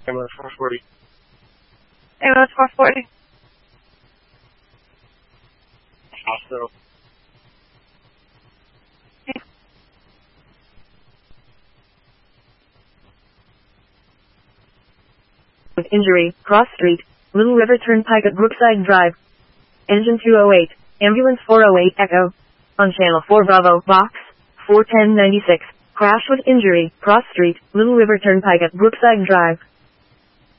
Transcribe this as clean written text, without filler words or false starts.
Ambulance 440. Ambulance 440. Hospital. With injury, Cross Street, Little River Turnpike at Brookside Drive. Engine 208, Ambulance 408 Echo. On Channel 4 Bravo, Box 41096. Crash with injury, Cross Street, Little River Turnpike at Brookside Drive.